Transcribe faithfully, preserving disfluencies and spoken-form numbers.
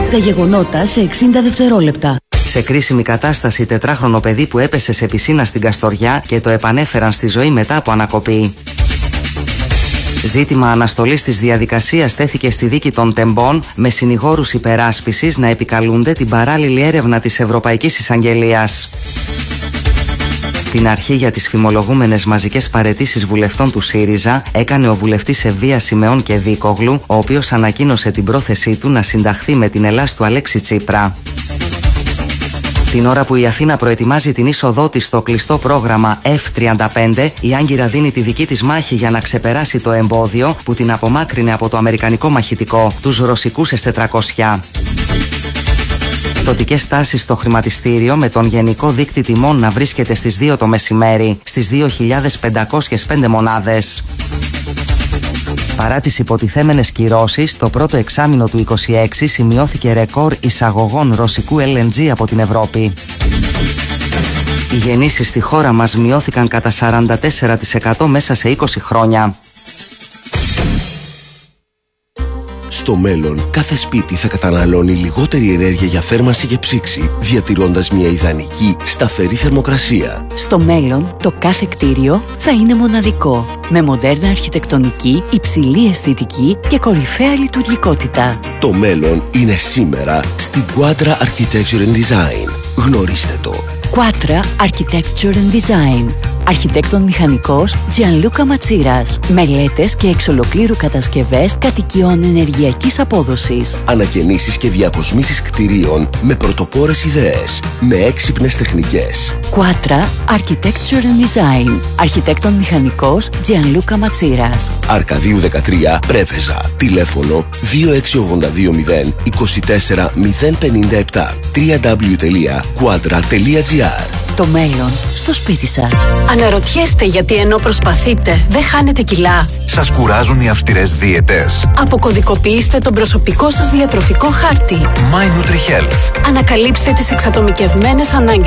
Τα γεγονότα σε εξήντα δευτερόλεπτα. Σε κρίσιμη κατάσταση τετράχρονο παιδί που έπεσε σε πισίνα στην Καστοριά και το επανέφεραν στη ζωή μετά από ανακοπή. Ζήτημα αναστολής της διαδικασίας τέθηκε στη δίκη των Τεμπών με συνηγόρους υπεράσπισης να επικαλούνται την παράλληλη έρευνα της Ευρωπαϊκής Εισαγγελίας. Την αρχή για τις φημολογούμενες μαζικές παραιτήσεις βουλευτών του ΣΥΡΙΖΑ έκανε ο βουλευτής Ευβίας Σιμεών Κεδίκογλου, ο οποίος ανακοίνωσε την πρόθεσή του να συνταχθεί με την Ελλάς του Αλέξη Τσίπρα. Την ώρα που η Αθήνα προετοιμάζει την είσοδό της στο κλειστό πρόγραμμα εφ τριάντα πέντε, η Άγκυρα δίνει τη δική της μάχη για να ξεπεράσει το εμπόδιο που την απομάκρυνε από το αμερικανικό μαχητικό, τους ρωσικούς ες τετρακόσια. Πτωτικές τάσεις στο χρηματιστήριο με τον γενικό δείκτη τιμών να βρίσκεται στις δύο το μεσημέρι, στις δύο χιλιάδες πεντακόσιες πέντε μονάδες. Παρά τις υποτιθέμενες κυρώσεις, το πρώτο εξάμηνο του είκοσι έξι σημειώθηκε ρεκόρ εισαγωγών ρωσικού ελ εν τζι από την Ευρώπη. Οι γεννήσεις στη χώρα μας μειώθηκαν κατά σαράντα τέσσερα τοις εκατό μέσα σε είκοσι χρόνια. Στο μέλλον, κάθε σπίτι θα καταναλώνει λιγότερη ενέργεια για θέρμανση και ψήξη, διατηρώντας μια ιδανική, σταθερή θερμοκρασία. Στο μέλλον, το κάθε κτίριο θα είναι μοναδικό, με μοντέρνα αρχιτεκτονική, υψηλή αισθητική και κορυφαία λειτουργικότητα. Το μέλλον είναι σήμερα στην Quadra Architecture and Design. Γνωρίστε το. Quadra Architecture and Design. Αρχιτέκτον μηχανικός Gianluca Ματσίρας. Μελέτες και εξ ολοκλήρου κατασκευές κατοικιών ενεργειακής απόδοσης. Ανακαινήσεις και διακοσμήσεις κτηρίων με πρωτοπόρες ιδέες, με έξυπνες τεχνικές. Quadra Architecture and Design. Αρχιτέκτον μηχανικός Gianluca Ματσίρας. Αρκαδίου δεκατρία, Πρέβεζα. Τηλέφωνο δύο έξι ογδόντα δύο μηδέν είκοσι τέσσερα μηδέν πενήντα επτά. double-u double-u double-u τελεία quadra τελεία gr. Το μέλλον στο σπίτι σας. Αναρωτιέστε γιατί ενώ προσπαθείτε δεν χάνετε κιλά. Σας κουράζουν οι αυστηρές δίαιτες? Αποκωδικοποιήστε τον προσωπικό σας διατροφικό χάρτη. My NutriHealth. Ανακαλύψτε τις εξατομικευμένες ανάγκες